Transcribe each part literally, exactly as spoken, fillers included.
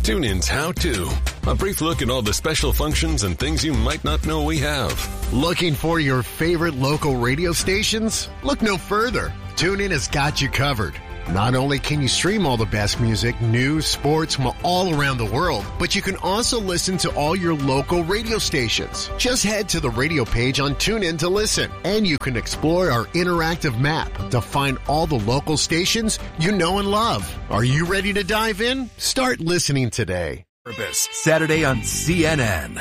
TuneIn's How To. A brief look at all the special functions and things you might not know we have. Looking for your favorite local radio stations? Look no further. TuneIn has got you covered. Not only can you stream all the best music, news, sports from all around the world, but you can also listen to all your local radio stations. Just head to the radio page on TuneIn to listen, and you can explore our interactive map to find all the local stations you know and love. Are you ready to dive in? Start listening today. Saturday on C N N.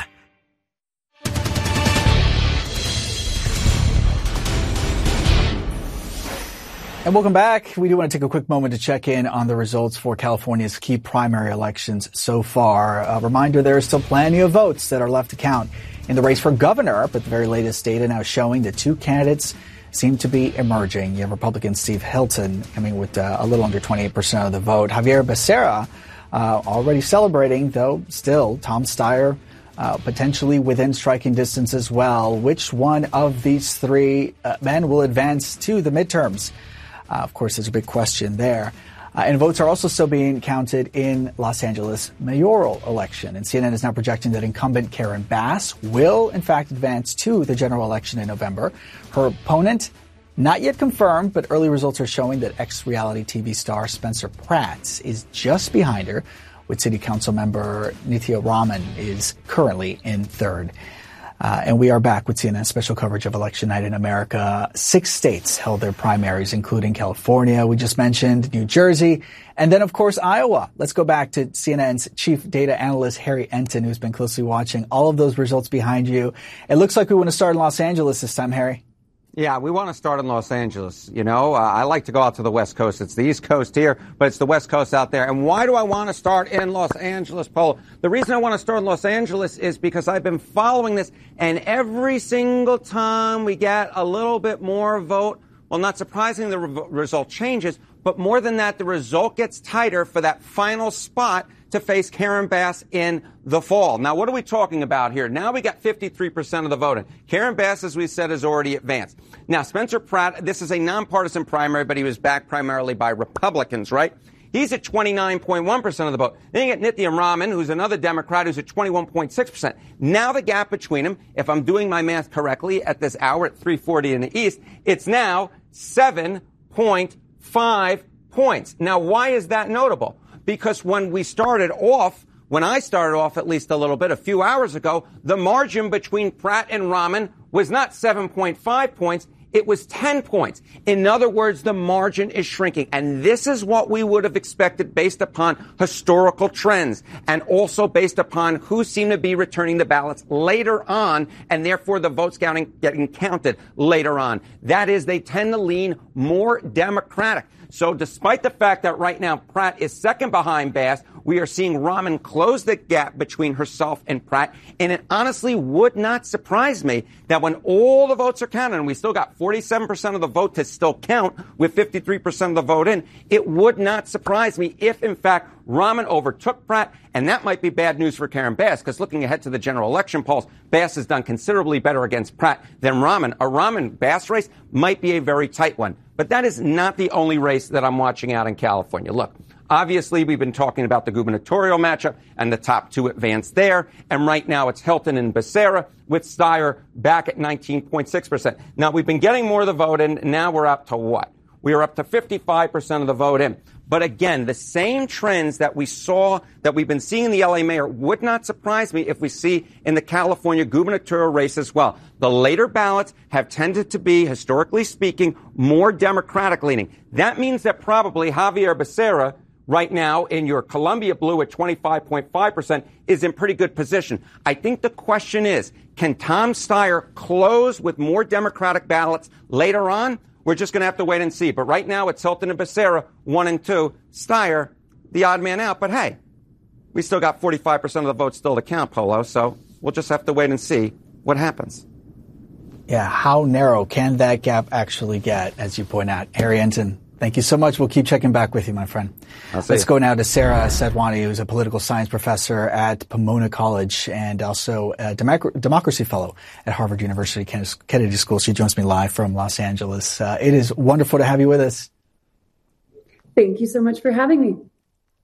And welcome back. We do want to take a quick moment to check in on the results for California's key primary elections so far. A reminder, there are still plenty of votes that are left to count in the race for governor, but the very latest data now showing that two candidates seem to be emerging. You have Republican Steve Hilton coming with uh, a little under twenty-eight percent of the vote. Javier Becerra uh, already celebrating, though still Tom Steyer Uh, potentially within striking distance as well. Which one of these three uh, men will advance to the midterms? Uh, of course, there's a big question there. Uh, and votes are also still being counted in Los Angeles mayoral election. And C N N is now projecting that incumbent Karen Bass will, in fact, advance to the general election in November. Her opponent, not yet confirmed, but early results are showing that ex-reality T V star Spencer Pratt is just behind her, with City Council member Nithya Raman is currently in third. Uh, and we are back with C N N special coverage of Election Night in America. Six states held their primaries, including California, we just mentioned, New Jersey, and then, of course, Iowa. Let's go back to C N N's chief data analyst, Harry Enton, who's been closely watching all of those results behind you. It looks like we want to start in Los Angeles this time, Harry. Yeah, we want to start in Los Angeles. You know, uh, I like to go out to the West Coast. It's the East Coast here, but it's the West Coast out there. And why do I want to start in Los Angeles, Paul? The reason I want to start in Los Angeles is because I've been following this, and every single time we get a little bit more vote, well, not surprisingly, the re- result changes, but more than that, the result gets tighter for that final spot to face Karen Bass in the fall. Now, what are we talking about here? Now we got fifty-three percent of the vote in. Karen Bass, as we said, has already advanced. Now, Spencer Pratt, this is a nonpartisan primary, but he was backed primarily by Republicans, right? He's at twenty-nine point one percent of the vote. Then you get Nithya Raman, who's another Democrat, who's at twenty-one point six percent. Now the gap between them, if I'm doing my math correctly, at this hour at three forty in the East, it's now seven point five points. Now, why is that notable? Because when we started off, when I started off at least a little bit, a few hours ago, the margin between Pratt and Raman was not seven point five points. It was ten points. In other words, the margin is shrinking. And this is what we would have expected based upon historical trends and also based upon who seemed to be returning the ballots later on, and therefore the votes getting, getting counted later on. That is, they tend to lean more Democratic. So despite the fact that right now Pratt is second behind Bass, we are seeing Raman close the gap between herself and Pratt. And it honestly would not surprise me that when all the votes are counted, and we still got forty-seven percent of the vote to still count with fifty-three percent of the vote in, it would not surprise me if, in fact, Raman overtook Pratt. And that might be bad news for Karen Bass, because looking ahead to the general election polls, Bass has done considerably better against Pratt than Raman. A Raman-Bass race might be a very tight one. But that is not the only race that I'm watching out in California. Look, obviously, we've been talking about the gubernatorial matchup and the top two advance there. And right now it's Hilton and Becerra with Steyer back at nineteen point six percent. Now, we've been getting more of the vote in. Now we're up to what? We are up to fifty-five percent of the vote in. But again, the same trends that we saw, that we've been seeing in the L A mayor would not surprise me if we see in the California gubernatorial race as well. The later ballots have tended to be, historically speaking, more Democratic leaning. That means that probably Javier Becerra, right now in your Columbia Blue at twenty-five point five percent, is in pretty good position. I think the question is, can Tom Steyer close with more Democratic ballots later on? We're just going to have to wait and see. But right now, it's Hilton and Becerra, one and two. Steyer, the odd man out. But hey, we still got forty-five percent of the votes still to count, Polo. So we'll just have to wait and see what happens. Yeah, how narrow can that gap actually get, as you point out? Harry Enton, thank you so much. We'll keep checking back with you, my friend. Let's you. go now to Sarah Sadwani, who's a political science professor at Pomona College and also a Democ- democracy fellow at Harvard University Kennedy School. She joins me live from Los Angeles. Uh, it is wonderful to have you with us. Thank you so much for having me.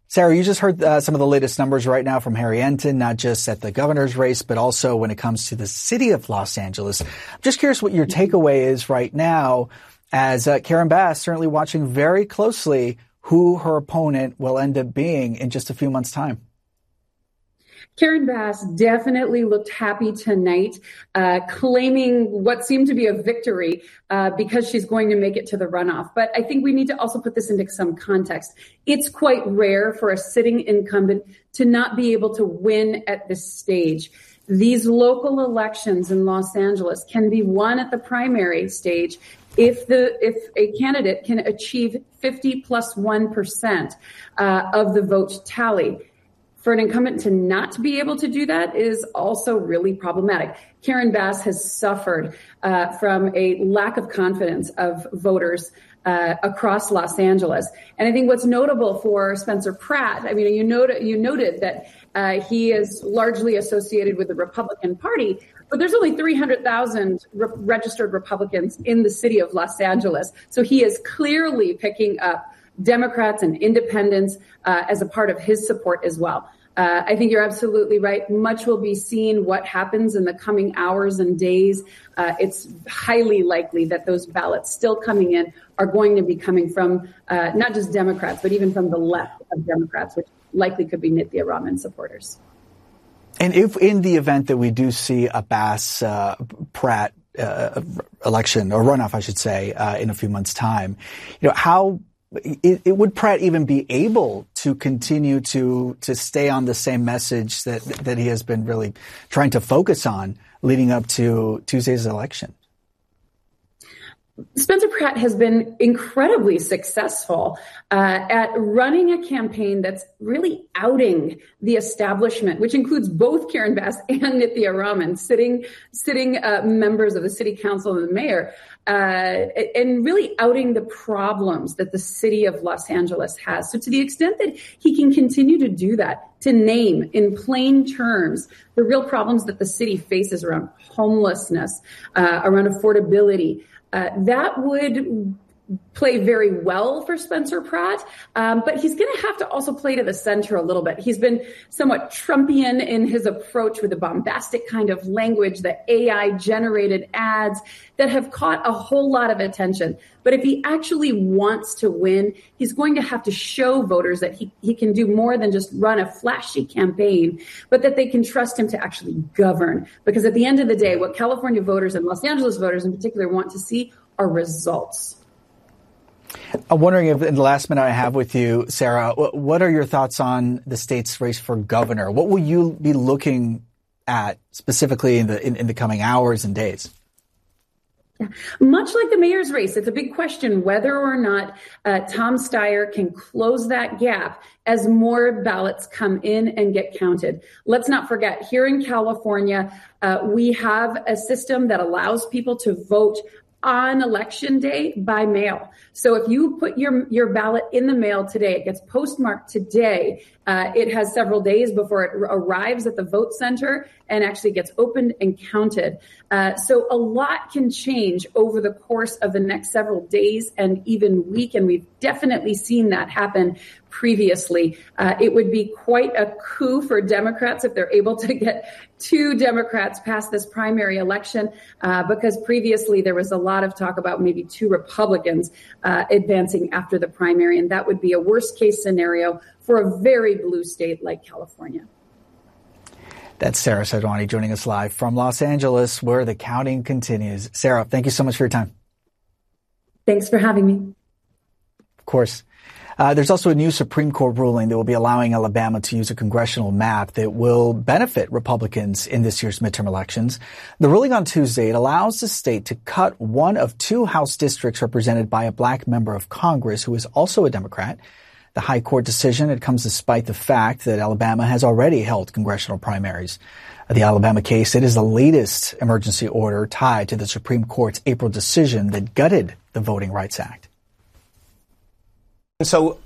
Sarah, you just heard uh, some of the latest numbers right now from Harry Enten, not just at the governor's race, but also when it comes to the city of Los Angeles. I'm just curious what your takeaway is right now, as uh, Karen Bass certainly watching very closely who her opponent will end up being in just a few months' time. Karen Bass definitely looked happy tonight, uh, claiming what seemed to be a victory uh, because she's going to make it to the runoff. But I think we need to also put this into some context. It's quite rare for a sitting incumbent to not be able to win at this stage. These local elections in Los Angeles can be won at the primary stage if the if a candidate can achieve fifty plus one percent uh, of the vote tally. For an incumbent to not be able to do that is also really problematic. Karen Bass has suffered uh, from a lack of confidence of voters uh, across Los Angeles. And I think what's notable for Spencer Pratt, I mean, you, noted, you noted that uh, he is largely associated with the Republican Party, but there's only three hundred thousand re- registered Republicans in the city of Los Angeles. So he is clearly picking up Democrats and independents uh, as a part of his support as well. Uh, I think you're absolutely right. Much will be seen what happens in the coming hours and days. Uh, it's highly likely that those ballots still coming in are going to be coming from uh, not just Democrats, but even from the left of Democrats, which likely could be Nithya Raman supporters. And if in the event that we do see a Bass uh, Pratt uh, election or runoff, I should say, uh, in a few months' time, you know, how It, it would Pratt even be able to continue to to stay on the same message that that he has been really trying to focus on leading up to Tuesday's election? Spencer Pratt has been incredibly successful uh, at running a campaign that's really outing the establishment, which includes both Karen Bass and Nithya Raman, sitting sitting uh, members of the city council and the mayor, uh, and really outing the problems that the city of Los Angeles has. So to the extent that he can continue to do that, to name in plain terms the real problems that the city faces around homelessness, uh, around affordability, Uh, that would play very well for Spencer Pratt, um, but he's going to have to also play to the center a little bit. He's been somewhat Trumpian in his approach with the bombastic kind of language, the A I-generated ads that have caught a whole lot of attention. But if he actually wants to win, he's going to have to show voters that he, he can do more than just run a flashy campaign, but that they can trust him to actually govern. Because at the end of the day, what California voters and Los Angeles voters in particular want to see are results. I'm wondering if in the last minute I have with you, Sarah, what are your thoughts on the state's race for governor? What will you be looking at specifically in the in, in the coming hours and days? Yeah. Much like the mayor's race, it's a big question whether or not uh, Tom Steyer can close that gap as more ballots come in and get counted. Let's not forget, here in California, uh, we have a system that allows people to vote on election day by mail. So if you put your your ballot in the mail today, it gets postmarked today. Uh, it has several days before it r- arrives at the vote center and actually gets opened and counted. Uh, so a lot can change over the course of the next several days and even week, and we've definitely seen that happen previously. Uh, it would be quite a coup for Democrats if they're able to get two Democrats past this primary election, uh, because previously there was a lot of talk about maybe two Republicans uh, advancing after the primary, and that would be a worst case scenario for a very blue state like California. That's Sarah Sadwani joining us live from Los Angeles, where the counting continues. Sarah, thank you so much for your time. Thanks for having me. Of course. Uh, there's also a new Supreme Court ruling that will be allowing Alabama to use a congressional map that will benefit Republicans in this year's midterm elections. The ruling on Tuesday, it allows the state to cut one of two House districts represented by a black member of Congress who is also a Democrat. The high court decision, it comes despite the fact that Alabama has already held congressional primaries. The Alabama case, it is the latest emergency order tied to the Supreme Court's April decision that gutted the Voting Rights Act. So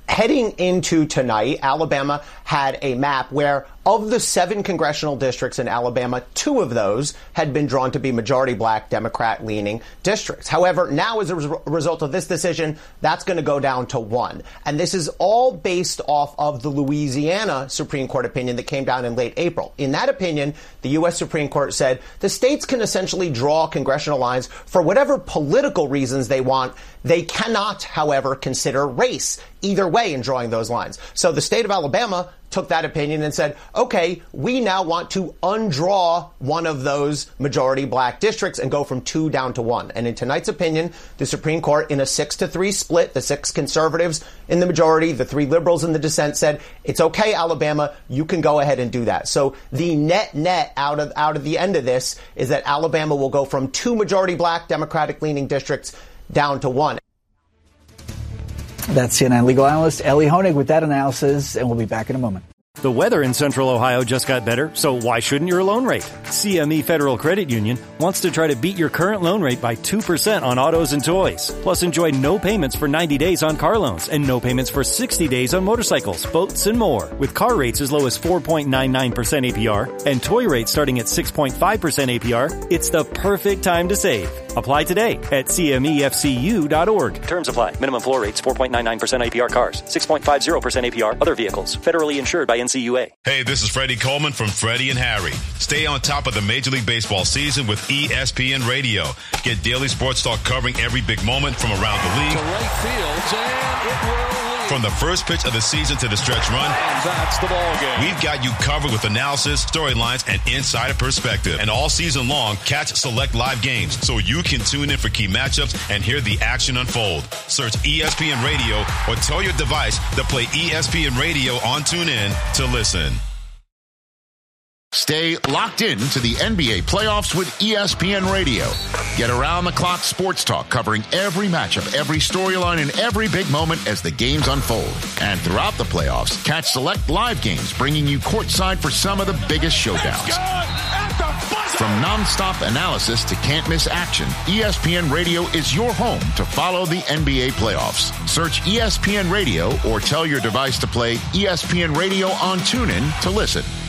heading into tonight, Alabama had a map where of the seven congressional districts in Alabama, two of those had been drawn to be majority black, Democrat-leaning districts. However, now as a res- result of this decision, that's going to go down to one. And this is all based off of the Louisiana Supreme Court opinion that came down in late April. In that opinion, the U S Supreme Court said the states can essentially draw congressional lines for whatever political reasons they want. They cannot, however, consider race either way in drawing those lines. So the state of Alabama took that opinion and said, okay, we now want to undraw one of those majority black districts and go from two down to one. And in tonight's opinion, the Supreme Court, in a six to three split, the six conservatives in the majority, the three liberals in the dissent, said, it's okay, Alabama, you can go ahead and do that. So the net net out of out of the end of this is that Alabama will go from two majority black Democratic leaning districts down to one. That's C N N legal analyst Ellie Honig with that analysis, and we'll be back in a moment. The weather in Central Ohio just got better, so why shouldn't your loan rate? C M E Federal Credit Union wants to try to beat your current loan rate by two percent on autos and toys. Plus, enjoy no payments for ninety days on car loans and no payments for sixty days on motorcycles, boats, and more. With car rates as low as four point nine nine percent A P R and toy rates starting at six point five percent A P R, it's the perfect time to save. Apply today at C M E F C U dot org. Terms apply. Minimum floor rates four point nine nine percent A P R cars, six point five zero percent A P R other vehicles. Federally insured by N C U A. Hey, this is Freddie Coleman from Freddie and Harry. Stay on top of the Major League Baseball season with E S P N Radio. Get daily sports talk covering every big moment from around the league. To right field, and it will lead. From the first pitch of the season to the stretch run. And that's the ball game. We've got you covered with analysis, storylines, and insider perspective. And all season long, catch select live games so you can tune in for key matchups and hear the action unfold. Search E S P N Radio or tell your device to play E S P N Radio on TuneIn to listen. Stay locked in to the N B A playoffs with E S P N Radio. Get around-the-clock sports talk covering every matchup, every storyline, and every big moment as the games unfold. And throughout the playoffs, catch select live games bringing you courtside for some of the biggest showdowns. From nonstop analysis to can't-miss action, E S P N Radio is your home to follow the N B A playoffs. Search E S P N Radio or tell your device to play E S P N Radio on TuneIn to listen.